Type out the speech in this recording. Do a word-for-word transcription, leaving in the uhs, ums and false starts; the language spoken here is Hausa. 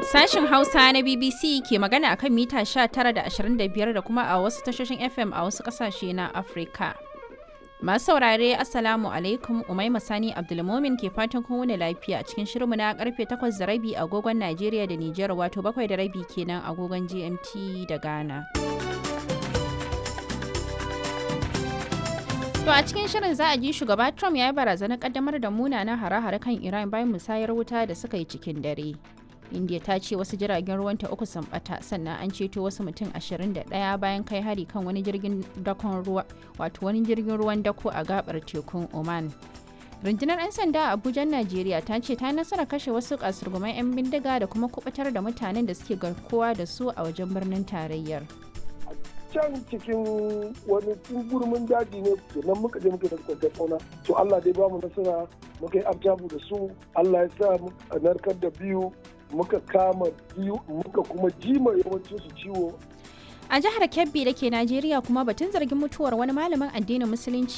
Sashen Hausa na B B C ke magana akan mita sha tara da ashirin da biyar da kuma a wasu tashoshin F M a wasu kasashe na Afirka. Masu saurare Assalamu alaikum, Umaima Sani Abdulmumin ke fatan kun wuni lafiya cikin shirinmu na karfe takwas da rabi agogon Najeriya da Nijar, wato bakwai da rabi kenan agogon G M T da Ghana. To a cikin shirin za a ji shugaba Trump ya yi barazanar kaddamar da munanan hare-hare kan Iran bayan musayar wuta da suka yi cikin dare. India ta ce wasu jiragen ruwanta uku sun bata, sannan an ceto wasu mutum ashirin da ɗaya bayan kai hari kan wani jirgin dakon ruwa wato wani jirgin ruwan dako a gabar tekun Oman. Rundunar 'yan sanda a Abuja, Najeriya ta ce ta nasara kashe wasu kasurguman 'yan bindiga da kuma kubutar da mutanen da suke garkuwa da su a wajen birnin tarayyar. Can cikin wani gurmin daji ne nan muka je muka da kwantar fauna, to Allah dai ba mu nasara, muka yi abjabu da su, Allah ya sa a narkar da biyu, muka kama biyu, muka kuma jima yawancin su ciwo. A jihar Kebbi da ke Najeriya kuma batun zargin mutuwar wani malamin addinin Musulunci